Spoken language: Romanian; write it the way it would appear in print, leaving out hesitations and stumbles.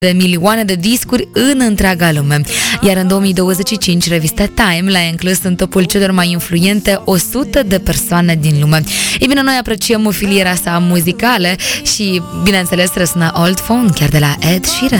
de milioane de discuri în întreaga lume. Iar în 2025, revista Time l-a inclus în topul celor mai influente 100 de persoane din lume. Ei bine, noi apreciem filiera sa muzicală și, bineînțeles, răsună Old Phone, chiar de la Ed Sheeran.